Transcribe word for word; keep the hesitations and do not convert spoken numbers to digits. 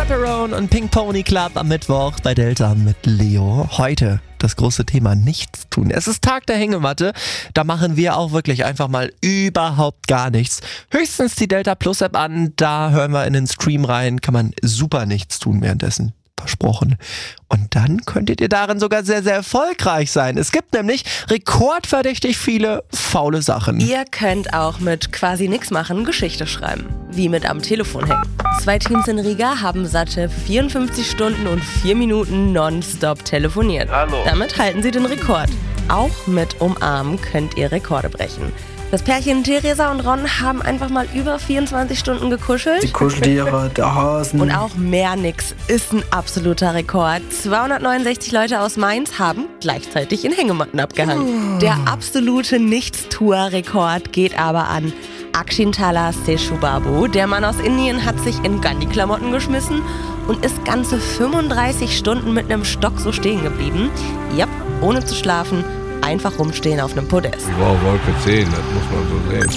Chaperone und Pink Pony Club am Mittwoch bei Delta mit Leo. Heute das große Thema nichts tun. Es ist Tag der Hängematte. Da machen wir auch wirklich einfach mal überhaupt gar nichts. Höchstens die Delta Plus App an. Da hören wir in den Stream rein. Kann man super nichts tun währenddessen. Versprochen. Und dann könntet ihr darin sogar sehr, sehr erfolgreich sein. Es gibt nämlich rekordverdächtig viele faule Sachen. Ihr könnt auch mit quasi nix machen Geschichte schreiben. Wie mit am Telefon hängen. Zwei Teams in Riga haben satte vierundfünfzig Stunden und vier Minuten nonstop telefoniert. Hallo. Damit halten sie den Rekord. Auch mit Umarmen könnt ihr Rekorde brechen. Das Pärchen Theresa und Ron haben einfach mal über vierundzwanzig Stunden gekuschelt. Die Kuscheltiere, der Hasen. Und auch mehr nix ist ein absoluter Rekord. zweihundertneunundsechzig Leute aus Mainz haben gleichzeitig in Hängematten abgehangen. Oh. Der absolute Nichtstuer-Rekord geht aber an Akshintala Seshubabu. Der Mann aus Indien hat sich in Gandhi-Klamotten geschmissen und ist ganze fünfunddreißig Stunden mit einem Stock so stehen geblieben. Yep, ohne zu schlafen. Einfach rumstehen auf einem Podest. Wow, Wolke zehn, das muss man so sehen.